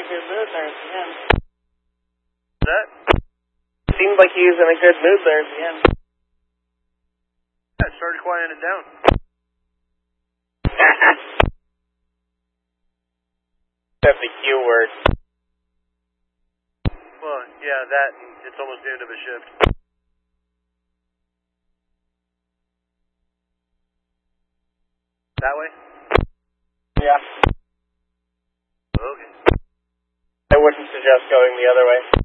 good mood there at the end. That? Seems like he was in a good mood there at the end. Yeah, it started quieting down. That's the Q word. Well, yeah, that, and it's almost the end of a shift. That way? Yeah. Okay. I wouldn't suggest going the other way.